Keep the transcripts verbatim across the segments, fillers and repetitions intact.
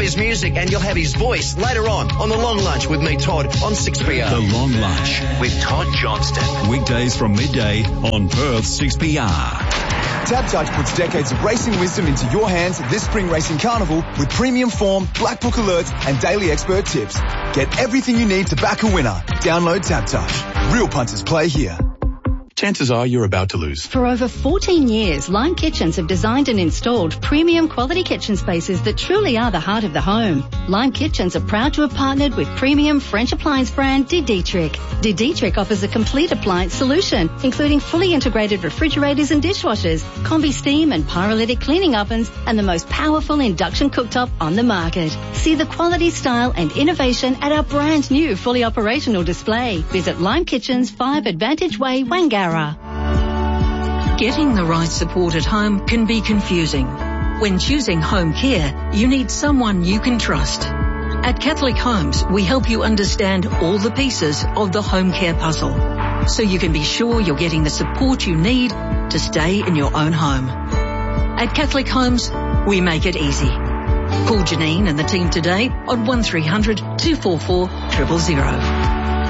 his music and you'll have his voice later on on The Long Lunch with me, Todd, on six P R. The Long Lunch with Todd Johnston. Weekdays from midday on Perth six P R. TABTouch puts decades of racing wisdom into your hands this spring racing carnival with premium form, black book alerts and daily expert tips. Get everything you need to back a winner. Download TABTouch. Real punters play here. Chances are you're about to lose. For over fourteen years, Lime Kitchens have designed and installed premium quality kitchen spaces that truly are the heart of the home. Lime Kitchens are proud to have partnered with premium French appliance brand De Dietrich. De Dietrich offers a complete appliance solution, including fully integrated refrigerators and dishwashers, combi steam and pyrolytic cleaning ovens, and the most powerful induction cooktop on the market. See the quality, style and innovation at our brand new fully operational display. Visit Lime Kitchens, five Advantage Way, Wangara. Getting the right support at home can be confusing. When choosing home care, you need someone you can trust. At Catholic Homes, we help you understand all the pieces of the home care puzzle, so you can be sure you're getting the support you need to stay in your own home. At Catholic Homes, we make it easy. Call Janine and the team today on one three hundred two four four zero zero zero.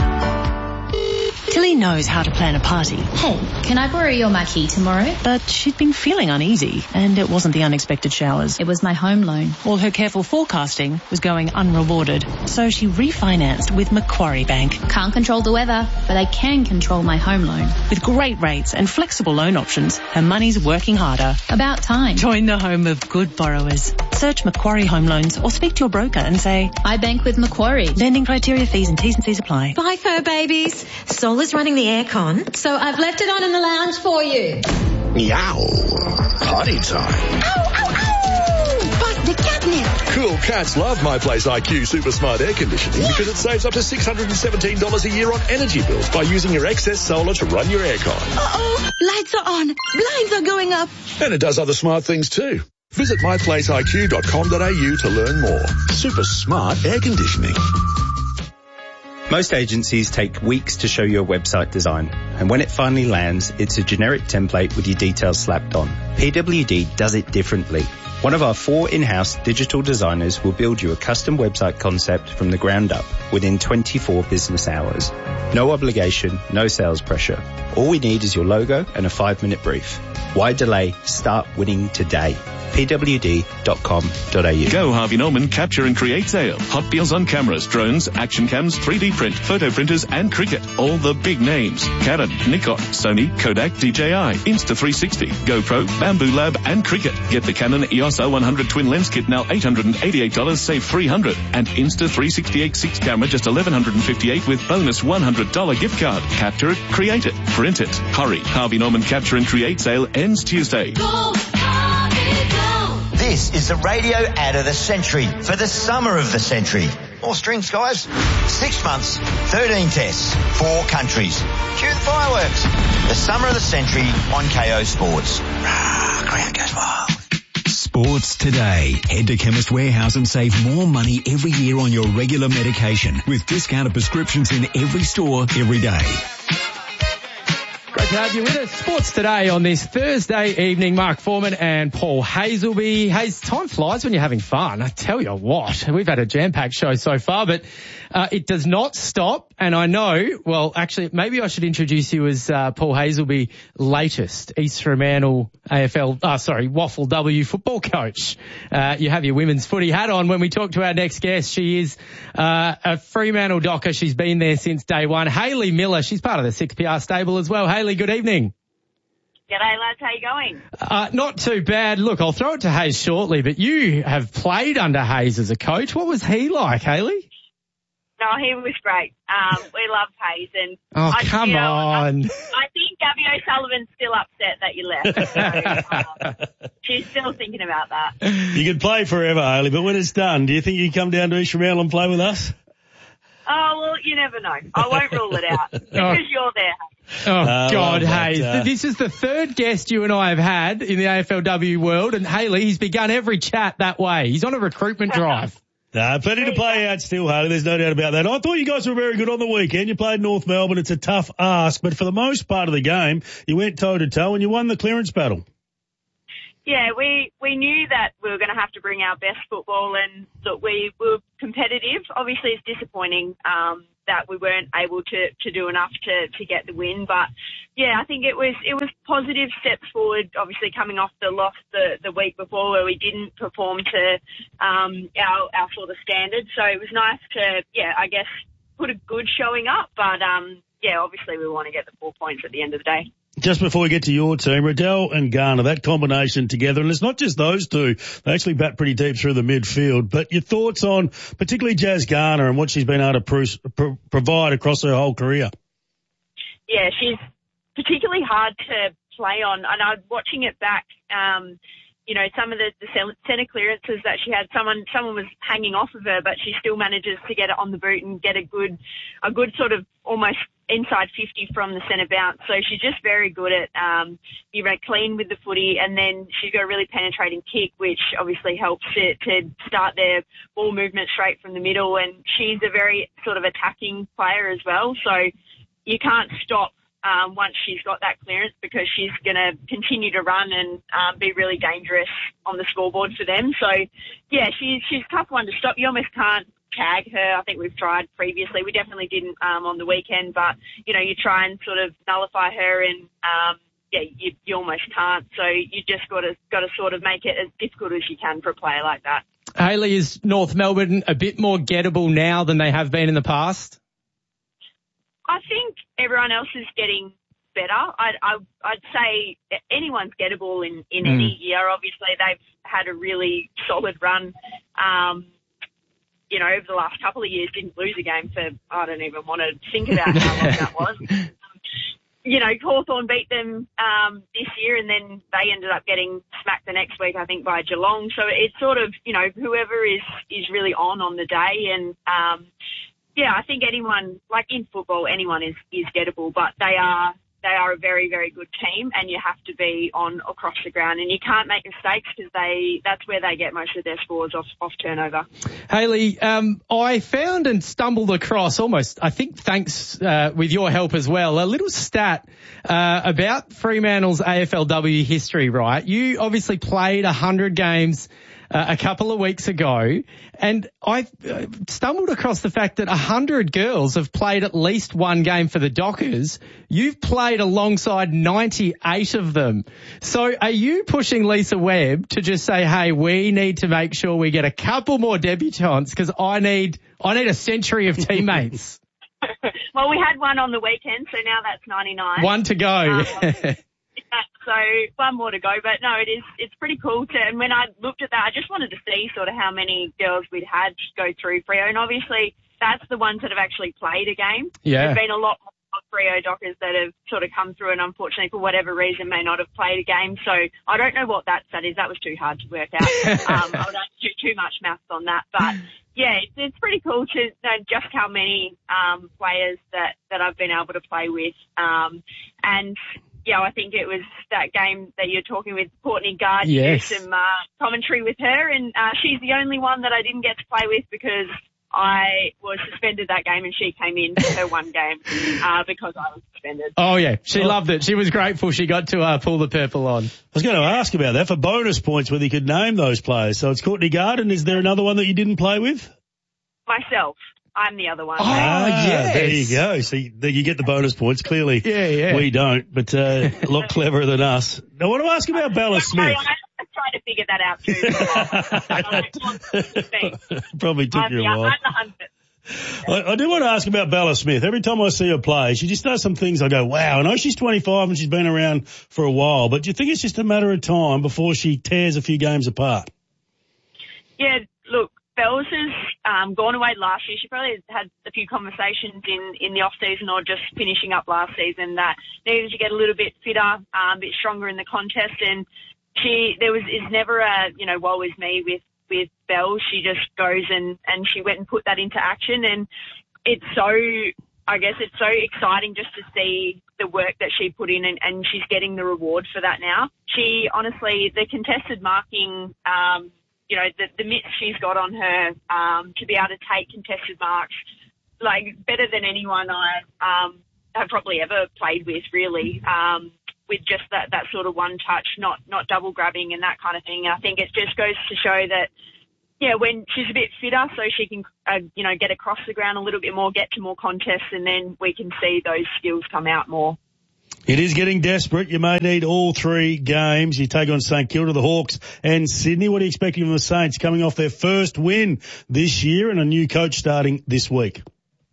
Tilly knows how to plan a party. Hey, can I borrow your marquee tomorrow? But she'd been feeling uneasy, and it wasn't the unexpected showers. It was my home loan. All her careful forecasting was going unrewarded, so she refinanced with Macquarie Bank. Can't control the weather, but I can control my home loan. With great rates and flexible loan options, her money's working harder. About time. Join the home of good borrowers. Search Macquarie Home Loans or speak to your broker and say, I bank with Macquarie. Lending criteria, fees and T's and C's apply. Bye, fur babies. Solar's running the aircon, so I've left it on in the lounge for you. Meow. Potty time. Ow, ow, ow! But the catnip. Cool cats love My Place I Q Super Smart Air Conditioning because it saves up to six hundred seventeen dollars a year on energy bills by using your excess solar to run your aircon. Uh-oh, lights are on, blinds are going up. And it does other smart things too. Visit my place I Q dot com dot a u to learn more. Super smart air conditioning. Most agencies take weeks to show your website design, and when it finally lands, it's a generic template with your details slapped on. P W D does it differently. One of our four in-house digital designers will build you a custom website concept from the ground up within twenty-four business hours. No obligation, no sales pressure. All we need is your logo and a five-minute brief. Why delay? Start winning today. P W D dot com dot a u. Go Harvey Norman Capture and Create Sale. Hot deals on cameras, drones, action cams, three D print, photo printers and cricket. All the big names. Canon, Nikon, Sony, Kodak, D J I, Insta three sixty, GoPro, Bamboo Lab and cricket. Get the Canon E O S R one hundred twin lens kit now eight hundred eighty-eight dollars, save three hundred dollars. And Insta three sixty-eight six camera just eleven fifty-eight with bonus one hundred dollars gift card. Capture it, create it, print it. Hurry. Harvey Norman Capture and Create Sale ends Tuesday. Go, Harvey, go. This is the radio ad of the century for the summer of the century. More strings, guys. Six months, thirteen tests, four countries. Cue the fireworks. The summer of the century on K O Sports. Rah, ground goes wild. Sports today. Head to Chemist Warehouse and save more money every year on your regular medication with discounted prescriptions in every store every day. Great to have you with us. Sports today on this Thursday evening. Mark Foreman and Paul Hazelby. Hey, time flies when you're having fun. I tell you what, we've had a jam-packed show so far, but uh, it does not stop. And I know, well, actually, maybe I should introduce you as uh, Paul Hazelby, latest East Fremantle A F L, uh, sorry, Waffle W football coach. Uh, you have your women's footy hat on when we talk to our next guest. She is uh, a Fremantle docker. She's been there since day one. Hayley Miller, she's part of the six P R stable as well. Hayley, good evening. G'day, lads. How you going? Uh, not too bad. Look, I'll throw it to Hayes shortly, but you have played under Hayes as a coach. What was he like, Hayley? No, he was great. Um, we loved Hayes. And oh, I, come you know, on. I, I think Gabby O'Sullivan's still upset that you left. So, um, she's still thinking about that. You could play forever, Hayley, but when it's done, do you think you can come down to East Fremantle and play with us? Oh, well, you never know. I won't rule it out because oh. you're there. Oh, uh, God, well, Hayes. uh, This is the third guest you and I have had in the A F L W world, and Hayley, he's begun every chat that way. He's on a recruitment drive. Nah, plenty to play out still, Hayley. There's no doubt about that. I thought you guys were very good on the weekend. You played North Melbourne. It's a tough ask, but for the most part of the game, you went toe-to-toe and you won the clearance battle. Yeah, we, we knew that we were going to have to bring our best football, and that we were competitive. Obviously, it's disappointing um, that we weren't able to, to do enough to, to get the win. But yeah, I think it was it was positive steps forward. Obviously, coming off the loss the, the week before where we didn't perform to um, our our sort of standards. So it was nice to yeah, I guess put a good showing up. But um, yeah, obviously we want to get the four points at the end of the day. Just before we get to your team, Riddell and Garner, that combination together, and it's not just those two, they actually bat pretty deep through the midfield, but your thoughts on particularly Jazz Garner and what she's been able to pro- pro- provide across her whole career? Yeah, she's particularly hard to play on, and I'm watching it back, um, you know, some of the, the centre clearances that she had, someone someone was hanging off of her, but she still manages to get it on the boot and get a good, a good sort of almost inside fifty from the centre bounce. So she's just very good at, um, you know, clean with the footy, and then she's got a really penetrating kick, which obviously helps to, to start their ball movement straight from the middle. And she's a very sort of attacking player as well. So you can't stop um, once she's got that clearance, because she's going to continue to run and um, be really dangerous on the scoreboard for them. So yeah, she's, she's a tough one to stop. You almost can't tag her. I think we've tried previously. We definitely didn't um, on the weekend, but you know, you try and sort of nullify her, and um, yeah, you, you almost can't. So you just got to got to sort of make it as difficult as you can for a player like that. Hayley, is North Melbourne a bit more gettable now than they have been in the past? I think everyone else is getting better. I'd, I, I'd say anyone's gettable in, in mm. any year. Obviously, they've had a really solid run. Um, you know, over the last couple of years, didn't lose a game for, I don't even want to think about how long that was. You know, Hawthorn beat them um, this year, and then they ended up getting smacked the next week, I think, by Geelong. So it's sort of, you know, whoever is, is really on on the day. And, um, yeah, I think anyone, like in football, anyone is, is gettable, but they are they are a very, very good team, and you have to be on across the ground, and you can't make mistakes, because they that's where they get most of their scores off, off turnover. Hayley, um, I found and stumbled across almost, I think thanks uh, with your help as well, a little stat uh, about Fremantle's A F L W history, right? You obviously played one hundred games Uh, a couple of weeks ago, and I uh, stumbled across the fact that one hundred girls have played at least one game for the Dockers. You've played alongside ninety-eight of them. So are you pushing Lisa Webb to just say, hey, we need to make sure we get a couple more debutantes, because I need, I need a century of teammates? Well, we had one on the weekend, so now that's ninety-nine. One to go. Um, So one more to go, but no, it is, it's pretty cool to, and when I looked at that, I just wanted to see sort of how many girls we'd had go through Freo, and obviously that's the ones that have actually played a game. Yeah. There's been a lot more Freo Dockers that have sort of come through, and unfortunately for whatever reason may not have played a game. So I don't know what that stat is. That was too hard to work out. um, I don't do too much maths on that, but yeah, it's, it's pretty cool to know just how many um, players that, that I've been able to play with. Um, and yeah, I think it was that game that you're talking with Courtney Gard. Yes. You do some uh, commentary with her, and uh, she's the only one that I didn't get to play with, because I was suspended that game and she came in for her one game uh, because I was suspended. Oh, yeah. She oh. loved it. She was grateful she got to uh, pull the purple on. I was going to ask about that for bonus points, whether you could name those players. So it's Courtney Gard, and is there another one that you didn't play with? Myself. I'm the other one. Oh, ah, yes. There you go. So you, you get the bonus points. Clearly, yeah, yeah. we don't, but uh, a lot cleverer than us. Now, I want to ask about Bella Smith. I tried to figure that out too. Probably took I'm you a the, while. I'm the hundred. I, I do want to ask about Bella Smith. Every time I see her play, she just does some things I go, wow. I know she's twenty-five and she's been around for a while, but do you think it's just a matter of time before she tears a few games apart? Yeah, look, Bells has um, gone away last year. She probably had a few conversations in, in the off-season or just finishing up last season that needed to get a little bit fitter, um, a bit stronger in the contest. And she, there was, is never a, you know, woe is me with, with Bells. She just goes and, and she went and put that into action. And it's so, I guess it's so exciting just to see the work that she put in, and, and she's getting the reward for that now. She, honestly, the contested marking, um, you know, the, the mitts she's got on her um, to be able to take contested marks, like better than anyone I um, have probably ever played with, really. Um, with just that, that sort of one touch, not, not double grabbing and that kind of thing. I think it just goes to show that, yeah, when she's a bit fitter, so she can, uh, you know, get across the ground a little bit more, get to more contests, and then we can see those skills come out more. It is getting desperate. You may need all three games. You take on St Kilda, the Hawks, and Sydney. What are you expecting from the Saints coming off their first win this year and a new coach starting this week?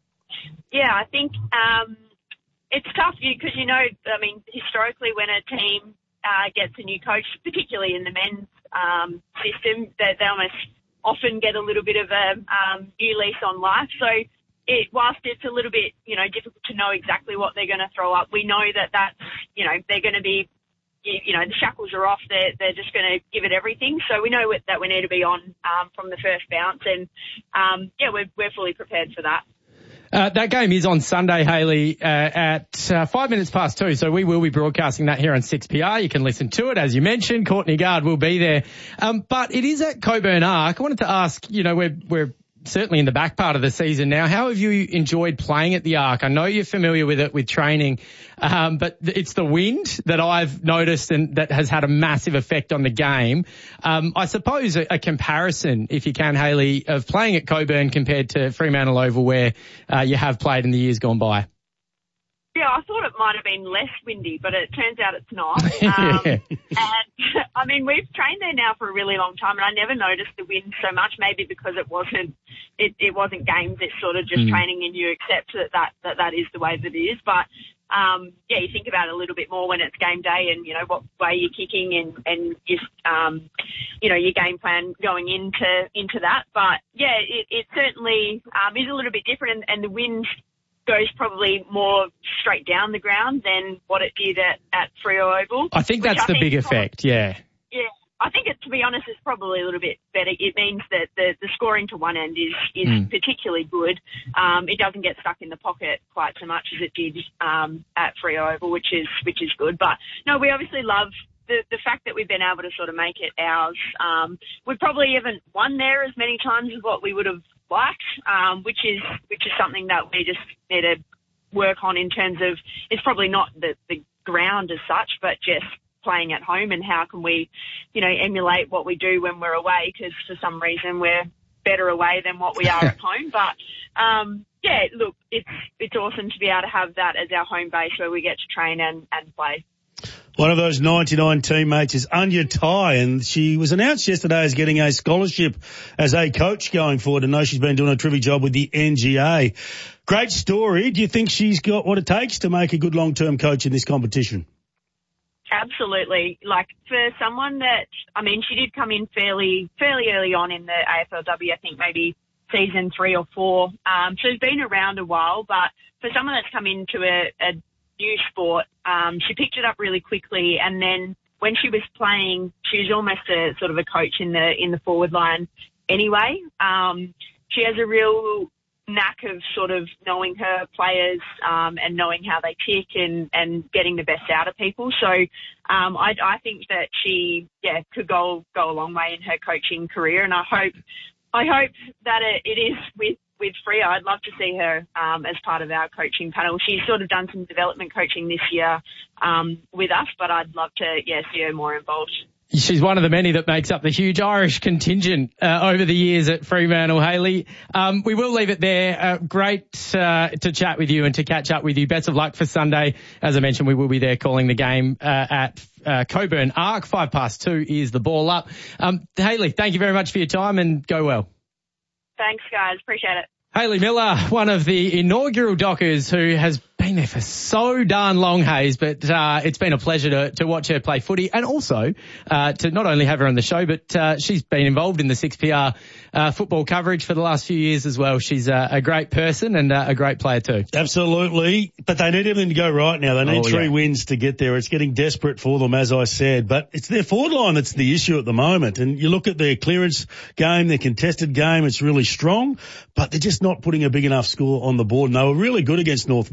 Yeah, I think um, it's tough because, you know, I mean, historically when a team uh, gets a new coach, particularly in the men's um, system, that they almost often get a little bit of a um, new lease on life. So it, whilst it's a little bit, you know, difficult to know exactly what they're going to throw up, we know that that's, you know, they're going to be, you know, the shackles are off. They're, they're just going to give it everything. So we know that we need to be on um, from the first bounce. And, um, yeah, we're, we're fully prepared for that. Uh, that game is on Sunday, Hayley, uh, at uh, five minutes past two. So we will be broadcasting that here on six P R. You can listen to it. As you mentioned, Courtney Gard will be there. Um, but it is at Coburn Arc. I wanted to ask, you know, we're, we're certainly in the back part of the season now. How have you enjoyed playing at the Arc? I know you're familiar with it with training, um, but it's the wind that I've noticed and that has had a massive effect on the game. Um, I suppose a, a comparison, if you can, Hayley, of playing at Coburn compared to Fremantle Oval where uh, you have played in the years gone by. Yeah, I thought it might have been less windy, but it turns out it's not. Um, yeah. And, I mean, we've trained there now for a really long time, and I never noticed the wind so much, maybe because it wasn't it, it wasn't games. It's sort of just Mm. training, and you accept that that, that that is the way that it is. But, um, yeah, you think about it a little bit more when it's game day and, you know, what way you're kicking and, and just, um, you know, your game plan going into into that. But, yeah, it, it certainly um, is a little bit different, and, and the wind goes probably more straight down the ground than what it did at, at Freo Oval. I think that's I the think big effect, yeah. Yeah, I think it, to be honest, is probably a little bit better. It means that the, the scoring to one end is, is Mm. particularly good. Um, it doesn't get stuck in the pocket quite so much as it did um, at Freo Oval, which is which is good. But, no, we obviously love the, the fact that we've been able to sort of make it ours. Um, we probably haven't won there as many times as what we would have liked, um, which is which is something that we just need to work on in terms of, it's probably not the, the ground as such, but just playing at home and how can we, you know, emulate what we do when we're away, because for some reason we're better away than what we are at home. But, um, yeah, look, it's it's awesome to be able to have that as our home base where we get to train and, and play. One of those ninety-nine teammates is Anya Tai, and she was announced yesterday as getting a scholarship as a coach going forward. I know she's been doing a terrific job with the N G A. Great story. Do you think she's got what it takes to make a good long-term coach in this competition? Absolutely. Like, for someone that, I mean, she did come in fairly fairly early on in the A F L W, I think maybe season three or four. Um, so she's been around a while, but for someone that's come into a, a new sport, um, she picked it up really quickly, and then when she was playing, she was almost a sort of a coach in the in the forward line anyway. Um, she has a real knack of sort of knowing her players um, and knowing how they tick and, and getting the best out of people. So um, I, I think that she yeah could go go a long way in her coaching career, and I hope I hope that it, it is with. with Freo. I'd love to see her um, as part of our coaching panel. She's sort of done some development coaching this year um, with us, but I'd love to, yeah, see her more involved. She's one of the many that makes up the huge Irish contingent uh, over the years at Fremantle, Hayley. Um, we will leave it there. Uh, great uh, to chat with you and to catch up with you. Best of luck for Sunday. As I mentioned, we will be there calling the game uh, at uh, Coburn Arc. Five past two is the ball up. Um, Hayley, thank you very much for your time and go well. Thanks, guys. Appreciate it. Hayley Miller, one of the inaugural Dockers who has been there for so darn long, Hayes, but uh, it's been a pleasure to, to watch her play footy and also uh, to not only have her on the show, but uh, she's been involved in the six P R uh, football coverage for the last few years as well. She's uh, a great person and uh, a great player too. Absolutely, but they need everything to go right now. They need oh, three yeah. wins to get there. It's getting desperate for them, as I said, but it's their forward line that's the issue at the moment. And you look at their clearance game, their contested game, it's really strong, but they're just not putting a big enough score on the board. And they were really good against North Melbourne. I watched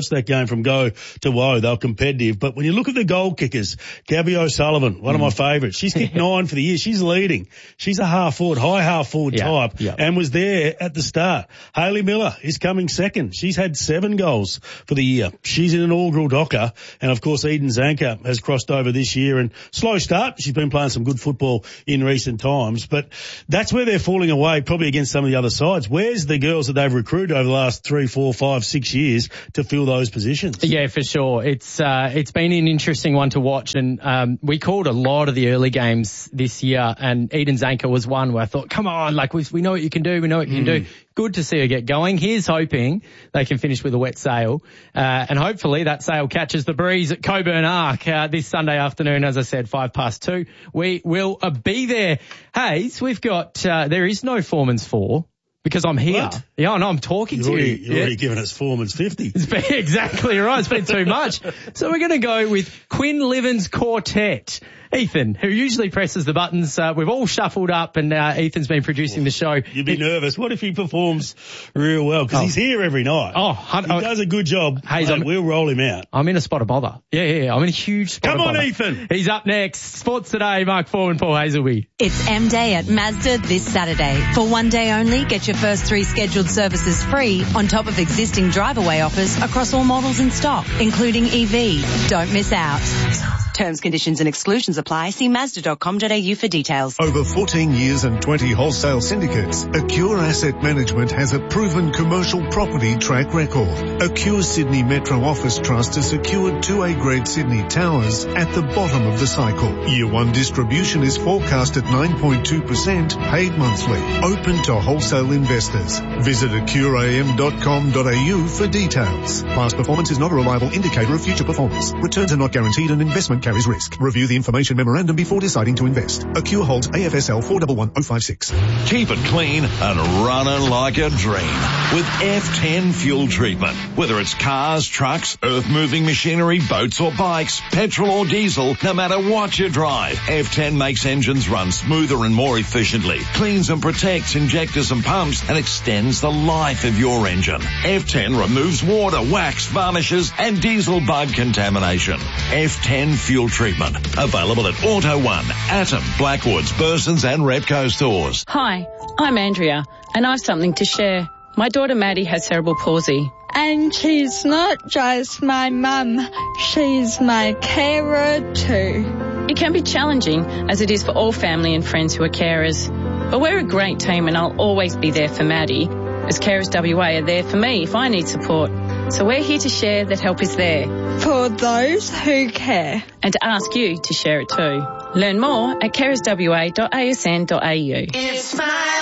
watched that game from go to woe. They were competitive. But when you look at the goal kickers, Gabby O'Sullivan, one mm. of my favourites, she's kicked nine for the year. She's leading. She's a half forward, high half forward yeah, type yeah. and was there at the start. Hayley Miller is coming second. She's had seven goals for the year. She's an inaugural docker. And of course, Eden Zanker has crossed over this year and slow start. She's been playing some good football in recent times, but that's where they're falling away probably against some of the other sides. Where's the girls that they've recruited over the last three, four, five, six years to fill those positions? Yeah, for sure. It's, uh, it's been an interesting one to watch, and, um, we called a lot of the early games this year, and Eden Zanker was one where I thought, come on, like we, we know what you can do, we know what you can mm. do. Good to see her get going. Here's hoping they can finish with a wet sail, uh, and hopefully that sail catches the breeze at Coburn Arc, uh, this Sunday afternoon, as I said, five past two. We will uh, be there. Hayes, we've got, uh, there is no Foreman's four. Because I'm here. What? Yeah, I know, I'm talking you're to already, you. You're yeah. already giving us Foreman's fifty. It's been, exactly right. It's been too much. So we're going to go with Quinn Livens Quartet. Ethan, who usually presses the buttons, uh, we've all shuffled up, and uh, Ethan's been producing oh, the show. You'd be it, nervous. What if he performs real well? Because oh. he's here every night. Oh, hun- he does a good job. Hayes, mate, we'll roll him out. I'm in a spot of bother. Yeah, yeah, yeah. I'm in a huge spot Come of on, bother. Ethan. He's up next. Sports Today, Mark Foreman, Paul Hazelby. It's M Day at Mazda this Saturday. For one day only, get your first three scheduled services free on top of existing drive-away offers across all models in stock, including E V. Don't miss out. Terms, conditions and exclusions apply. See Mazda dot com dot a u for details. Over fourteen years and twenty wholesale syndicates, Acure Asset Management has a proven commercial property track record. Acure Sydney Metro Office Trust has secured two A grade Sydney towers at the bottom of the cycle. Year one distribution is forecast at nine point two percent, paid monthly. Open to wholesale investors. Visit acure a m dot com dot a u for details. Past performance is not a reliable indicator of future performance. Returns are not guaranteed and investment carries risk. Review the information memorandum before deciding to invest. Acure holds A F S L four one one oh five six. Keep it clean and running like a dream with F ten fuel treatment. Whether it's cars, trucks, earth-moving machinery, boats or bikes, petrol or diesel, no matter what you drive, F ten makes engines run smoother and more efficiently, cleans and protects injectors and pumps, and extends the life of your engine. F ten removes water, wax, varnishes, and diesel bug contamination. F ten fuel treatment. Available at Auto One, Atom, Blackwoods, Burson's and Repco stores. Hi, I'm Andrea, and I've something to share. My daughter Maddie has cerebral palsy. And she's not just my mum, she's my carer too. It can be challenging, as it is for all family and friends who are carers. But we're a great team, and I'll always be there for Maddie, as Carers W A are there for me if I need support. So we're here to share that help is there. For those who care. And to ask you to share it too. Learn more at carers w a dot a s n dot a u. It's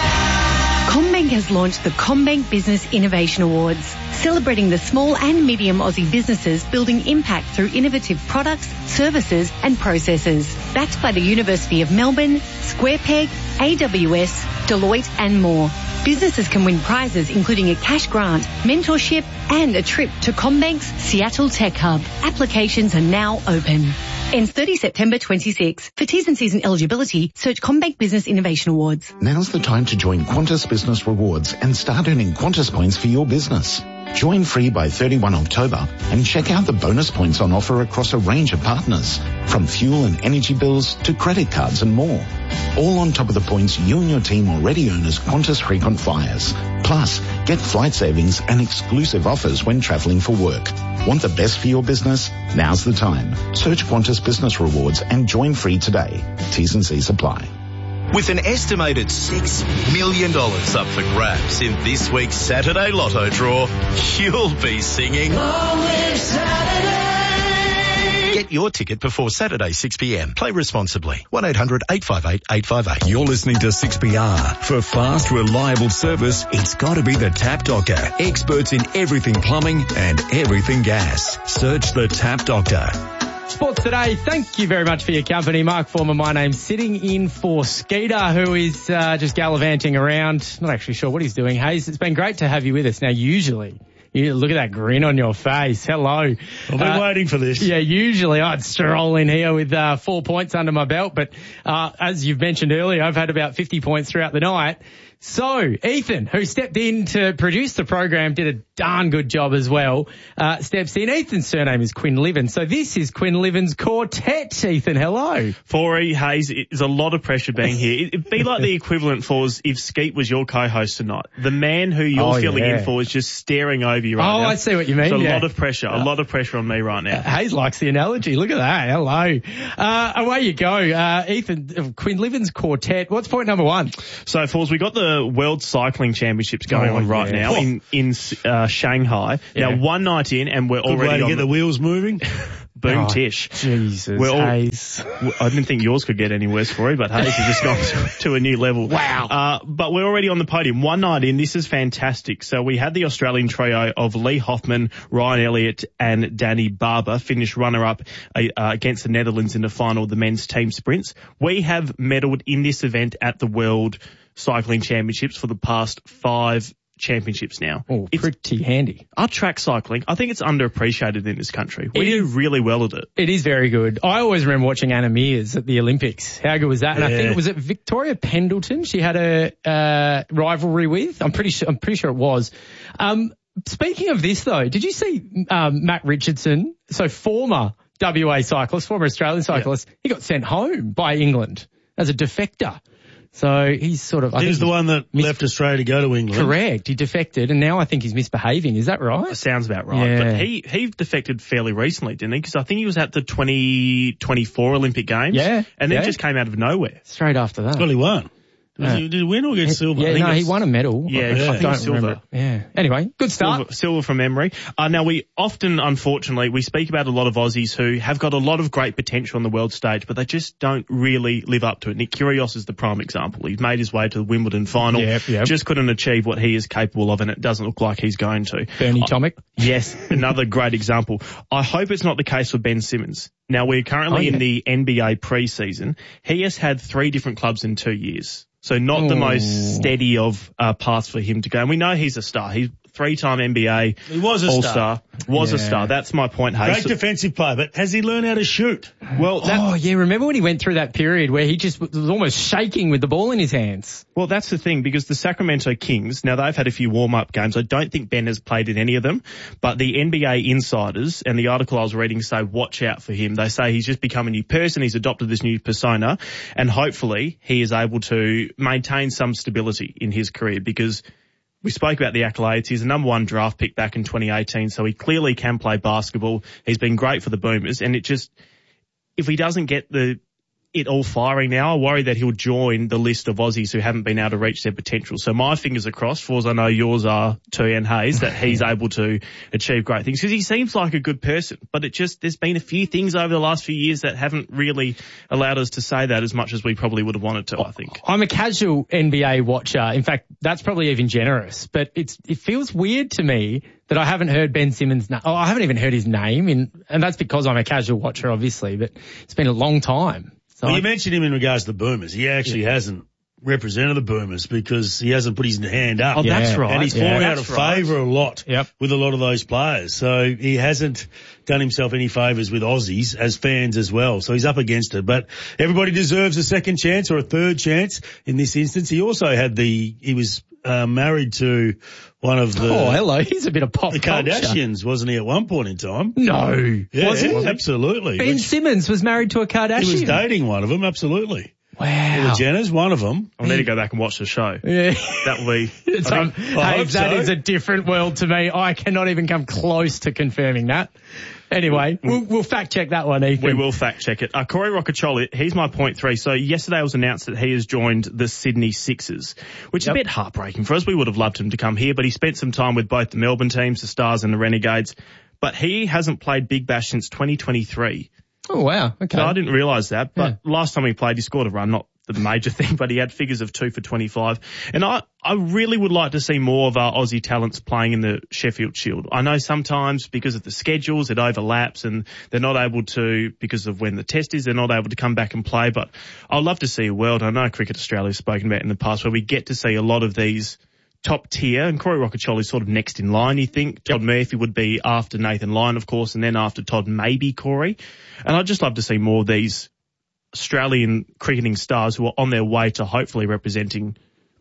CommBank has launched the CommBank Business Innovation Awards, celebrating the small and medium Aussie businesses building impact through innovative products, services and processes. Backed by the University of Melbourne, Square Peg, A W S, Deloitte and more. Businesses can win prizes including a cash grant, mentorship and a trip to CommBank's Seattle Tech Hub. Applications are now open. Ends thirtieth September twenty-six. For T's and C's and eligibility, search CommBank Business Innovation Awards. Now's the time to join Qantas Business Rewards and start earning Qantas points for your business. Join free by thirty-first of October and check out the bonus points on offer across a range of partners, from fuel and energy bills to credit cards and more. All on top of the points you and your team already earn as Qantas frequent flyers. Plus, get flight savings and exclusive offers when travelling for work. Want the best for your business? Now's the time. Search Qantas Business Rewards and join free today. T's and C's apply. With an estimated six million dollars up for grabs in this week's Saturday Lotto draw, you'll be singing Long Saturday. Get your ticket before Saturday six p m. Play responsibly. one eight hundred eight five eight eight five eight. You're listening to six P R. For fast, reliable service, it's got to be the Tap Doctor. Experts in everything plumbing and everything gas. Search the Tap Doctor. Sports Today, thank you very much for your company. Mark Foreman, my name, sitting in for Skeeter, who is uh, just gallivanting around. Not actually sure what he's doing. Hayes, it's been great to have you with us. Now, usually, you look at that grin on your face. Hello. I've been uh, waiting for this. Yeah, usually I'd stroll in here with uh, four points under my belt, but uh, as you've mentioned earlier, I've had about fifty points throughout the night. So, Ethan, who stepped in to produce the program, did a darn good job as well. Uh, steps in. Ethan's surname is Quinlivan. So this is Quinlivan's quartet. Ethan, hello. Forey, Hayes, it's a lot of pressure being here. It'd be like the equivalent for if Skeet was your co-host tonight. The man who you're Oh, filling yeah. in for is just staring over you right Oh, now. I see what you mean, So a yeah. lot of pressure, a lot of pressure on me right now. Hayes likes the analogy. Look at that. Hello. Uh, away you go. Uh, Ethan, Quinlivan's quartet. What's point number one? So, Falls, we got the World Cycling Championships going Oh, on right yeah. now Oh. in in uh, Shanghai. Yeah. Now, one night in, and we're Good already way to on get the wheels moving. Boom Oh, tish. Jesus, We're all, Hayes. I didn't think yours could get any worse for you, but Hayes has just gone to, to a new level. Wow. Uh, but we're already on the podium. One night in, this is fantastic. So we had the Australian trio of Lee Hoffman, Ryan Elliott and Danny Barber finish runner-up uh, against the Netherlands in the final of the men's team sprints. We have medalled in this event at the World Cycling Championships for the past five championships now. Oh, pretty handy. Our track cycling, I think it's underappreciated in this country. We It do is- really well at it. It is very good. I always remember watching Anna Mears at the Olympics. How good was that? And I think Yeah. it was it Victoria Pendleton she had a uh, rivalry with. I'm pretty sure. I'm pretty sure it was. Um, speaking of this though, did you see um, Matt Richardson? So former W A cyclist, former Australian cyclist, he got sent home by England as a defector. So he's sort of. I He's think the one that mis- left Australia to go to England. Correct. He defected, and now I think he's misbehaving. Is that right? Sounds about right. Yeah. But he, he defected fairly recently, didn't he? Because I think he was at the twenty twenty-four Olympic Games. Yeah, And then yeah. just came out of nowhere. Straight after that. Well, he won. Was Yeah. he, did he win or get silver? I Yeah, think no, he it's- won a medal. Yeah, I I think don't it's silver. remember. Yeah. Anyway, good start. Silver, silver from memory. Uh, now, we often, unfortunately, we speak about a lot of Aussies who have got a lot of great potential on the world stage, but they just don't really live up to it. Nick Kyrgios is the prime example. He's made his way to the Wimbledon final, Yep, yep. just couldn't achieve what he is capable of, and it doesn't look like he's going to. Bernie Uh, Tomic. Yes, another great example. I hope it's not the case for Ben Simmons. Now, we're currently Oh, yeah. in the N B A preseason. He has had three different clubs in two years. So not the Ooh. most steady of uh, paths for him to go. And we know he's a star. He's three-time N B A He was a All-Star. Was a Yeah. star. That's my point, Hayes. Great defensive player, but has he learned how to shoot? Well, that, Oh, yeah. Remember when he went through that period where he just was almost shaking with the ball in his hands? well, that's the thing, because the Sacramento Kings, now they've had a few warm-up games. I don't think Ben has played in any of them, but the N B A insiders and the article I was reading say watch out for him. They say he's just become a new person. He's adopted this new persona, and hopefully he is able to maintain some stability in his career, because we spoke about the accolades. He's the number one draft pick back in twenty eighteen, so he clearly can play basketball. He's been great for the Boomers, and it just, if he doesn't get the it all firing now, I worry that he'll join the list of Aussies who haven't been able to reach their potential. So my fingers are crossed, for as I know yours are too, and Hayes, that he's able to achieve great things, because he seems like a good person, but it just, there's been a few things over the last few years that haven't really allowed us to say that as much as we probably would have wanted to, I think. I'm a casual N B A watcher. In fact, that's probably even generous, but it's, it feels weird to me that I haven't heard Ben Simmons' name. Oh, I haven't even heard his name, in, and that's because I'm a casual watcher, obviously, but it's been a long time. So Well, I- you mentioned him in regards to the Boomers. He actually hasn't represented the Boomers because he hasn't put his hand up. Oh, that's right. And he's Yeah, fallen out that's of right. favour a lot Yep. with a lot of those players. So he hasn't done himself any favours with Aussies as fans as well. So he's up against it. But everybody deserves a second chance or a third chance in this instance. He also had the, he was uh, married to one of the, oh, hello. He's a bit of pop the culture. Kardashians, wasn't he, at one point in time? No. Yeah, Was he? absolutely. Ben Which- Simmons was married to a Kardashian. he was dating one of them, absolutely. Wow. The Jenners, one of them. I'll need to go back and watch the show. Yeah. That will be, It's, I um, think- I hey, hope that so. is a different world to me. I cannot even come close to confirming that. Anyway, we'll, we'll fact check that one, Ethan. we will fact check it. Uh, Corey Roccacciola, he's my point three. So yesterday it was announced that he has joined the Sydney Sixers, which Yep. is a bit heartbreaking for us. We would have loved him to come here, but he spent some time with both the Melbourne teams, the Stars and the Renegades. But he hasn't played Big Bash since twenty twenty-three. Oh, wow. Okay. So I didn't realise that, but last time he played, he scored a run, not the major thing, but he had figures of two for twenty-five. And I, I really would like to see more of our Aussie talents playing in the Sheffield Shield. I know sometimes because of the schedules, it overlaps and they're not able to, because of when the test is, they're not able to come back and play. But I'd love to see a world, I know Cricket Australia has spoken about in the past, where we get to see a lot of these top tier, and Corey Roccacciola is sort of next in line, you think. Todd Murphy would be after Nathan Lyon, of course, and then after Todd, maybe Corey. And I'd just love to see more of these Australian cricketing stars who are on their way to hopefully representing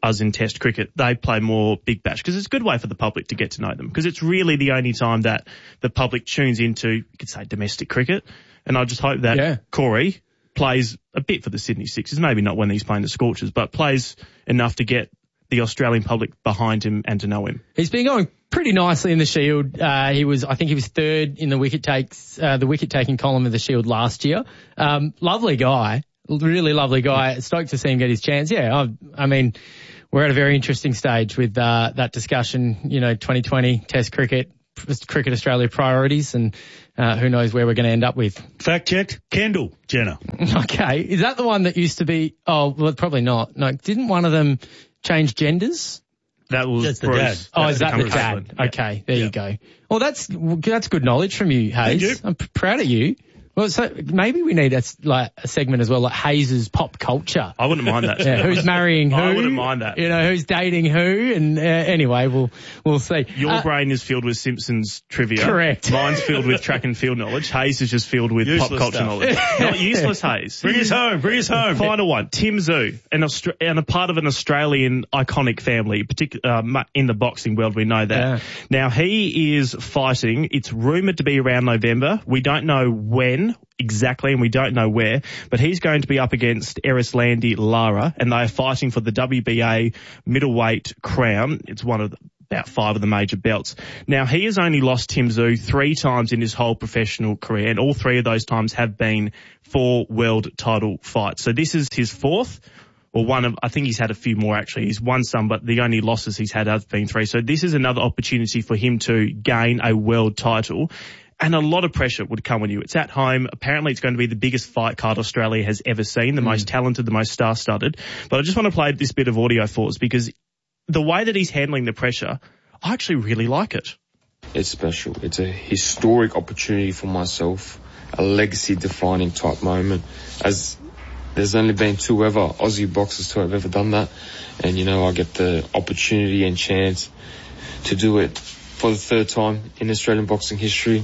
us in Test cricket, they play more Big Bash because it's a good way for the public to get to know them because it's really the only time that the public tunes into, you could say, domestic cricket. And I just hope that yeah. Corey plays a bit for the Sydney Sixers, maybe not when he's playing the Scorchers, but plays enough to get the Australian public behind him and to know him. He's been going pretty nicely in the Shield. Uh, he was, I think he was third in the wicket takes, uh, the wicket taking column of the Shield last year. Um, lovely guy, really lovely guy. Stoked to see him get his chance. Yeah, I, I mean, we're at a very interesting stage with uh, that discussion, you know, twenty twenty Test cricket, Cricket Australia priorities, and uh, who knows where we're going to end up with. Fact checked, Kendall Jenner. Okay, is that the one that used to be, oh, well, probably not. No, didn't one of them change genders? That was that's the Bruce. dad. Oh, That's is that the Bruce dad? Cleveland. Yeah. Okay, there Yeah. you go. Well, that's that's good knowledge from you, Hayes. Thank you. I'm p- proud of you. Well, so maybe we need a, s- like a segment as well, like Hayes' pop culture. I wouldn't mind that. Yeah, who's marrying who? I wouldn't mind that. You know, who's dating who? And uh, anyway, we'll we'll see. Your Uh, brain is filled with Simpsons trivia. Correct. Mine's filled with track and field knowledge. Hayes is just filled with Useless pop culture stuff. knowledge. Not useless, Hayes. Bring us home, bring us home. Final one, Tim Zoo, an Austra- and a part of an Australian iconic family, particularly uh, mu- in the boxing world, we know that. Yeah. Now, he is fighting. It's rumoured to be around November. We don't know when exactly, and we don't know where, but he's going to be up against Erislandy Lara, and they are fighting for the W B A middleweight crown. It's one of the about five of the major belts. Now, he has only lost Tim Zoo three times in his whole professional career, and all three of those times have been for world title fights. So this is his fourth, or one of, I think he's had a few more actually. He's won some, but the only losses he's had have been three. So this is another opportunity for him to gain a world title. And a lot of pressure would come on you. It's at home. Apparently it's going to be the biggest fight card Australia has ever seen, the mm. most talented, the most star-studded. But I just want to play this bit of audio for us because the way that he's handling the pressure, I actually really like it. It's special. It's a historic opportunity for myself, a legacy-defining type moment, as there's only been two ever Aussie boxers to have ever done that. And, you know, I get the opportunity and chance to do it for the third time in Australian boxing history.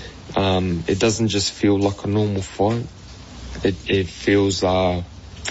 Um, it doesn't just feel like a normal fight. It, it feels uh,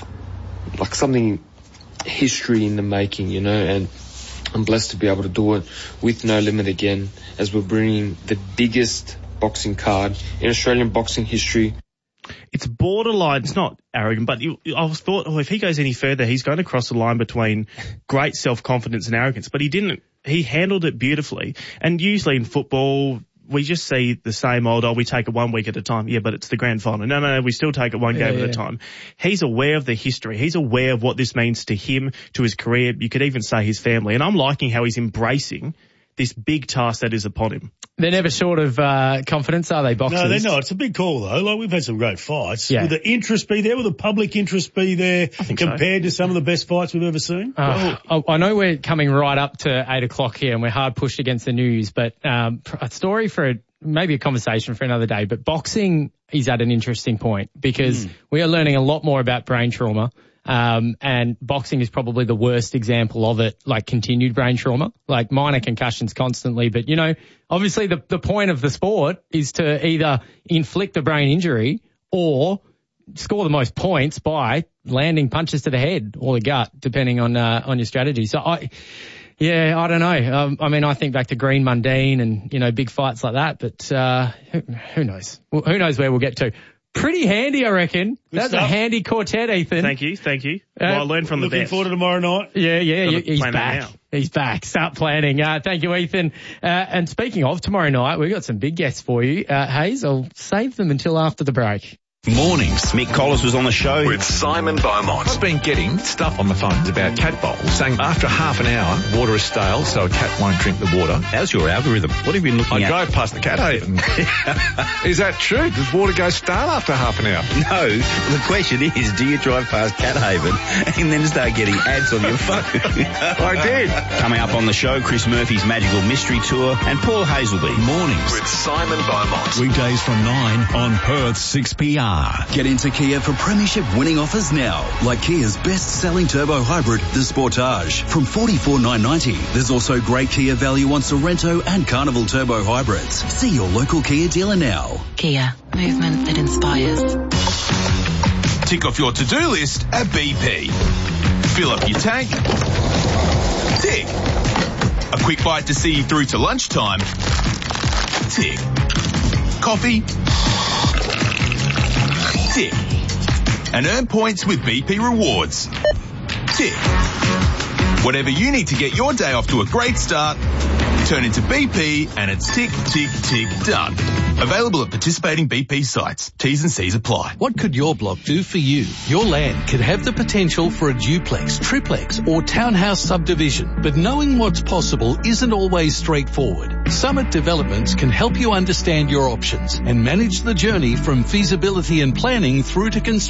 like something history in the making, you know, and I'm blessed to be able to do it with No Limit again, as we're bringing the biggest boxing card in Australian boxing history. It's borderline, it's not arrogant, but you, I was thought, oh, if he goes any further, he's going to cross the line between great self-confidence and arrogance, but he didn't. He handled it beautifully. And usually in football, we just see the same old, oh, we take it one week at a time. Yeah, but it's the grand final. No, no, no, we still take it one Yeah, game yeah. at a time. He's aware of the history. He's aware of what this means to him, to his career. You could even say his family. And I'm liking how he's embracing this big task that is upon him. They're never short of uh, confidence, are they, boxers? No, they're not. It's a big call, though. Like, we've had some great fights. Yeah. Will the interest be there? Will the public interest be there compared so. to some of the best fights we've ever seen? Uh, I I know we're coming right up to eight o'clock here and we're hard pushed against the news, but um, a story for a, maybe a conversation for another day. But boxing is at an interesting point because mm. we are learning a lot more about brain trauma. Um, and boxing is probably the worst example of it, like continued brain trauma, like minor concussions constantly. But, you know, obviously the, the point of the sport is to either inflict a brain injury or score the most points by landing punches to the head or the gut, depending on, uh, on your strategy. So I, yeah, I don't know. Um, I mean, I think back to Green Mundine and, you know, big fights like that, but, uh, who, who knows? Well, who knows where we'll get to? Pretty handy, I reckon. Good That's stuff. A handy quartet, Ethan. Thank you, thank you. Uh, well, I learned from the Looking best. forward to tomorrow night. Yeah, yeah, Gotta he's plan back. that now. He's back. Start planning. Uh, thank you, Ethan. Uh, and speaking of tomorrow night, we've got some big guests for you. Uh, Hayes, I'll save them until after the break. Mornings. Mick Collis was on the show with Simon Beaumont. I've been getting stuff on the phones about cat bowls saying after half an hour, water is stale, so a cat won't drink the water. How's your algorithm? What have you been looking I at? I drove past the cat haven. Is that true? Does water go stale after half an hour? No. The question is, do you drive past Cat Haven and then start getting ads on your phone? I did. Coming up on the show, Chris Murphy's Magical Mystery Tour and Paul Hazelby. Mornings with Simon Beaumont. Weekdays from nine on Perth six P R. Get into Kia for premiership winning offers now, like Kia's best-selling turbo hybrid, the Sportage, from forty-four thousand nine hundred ninety. There's also great Kia value on Sorrento and Carnival turbo hybrids. See your local Kia dealer now. Kia, movement that inspires. Tick off your to-do list at B P. Fill up your tank Tick. A quick bite to see you through to lunchtime. Tick. Coffee. Tick. And earn points with B P Rewards. Tick. Whatever you need to get your day off to a great start, turn into B P and it's tick, tick, tick, done. Available at participating B P sites. T's and C's apply. What could your block do for you? Your land could have the potential for a duplex, triplex or townhouse subdivision, but knowing what's possible isn't always straightforward. Summit Developments can help you understand your options and manage the journey from feasibility and planning through to construction.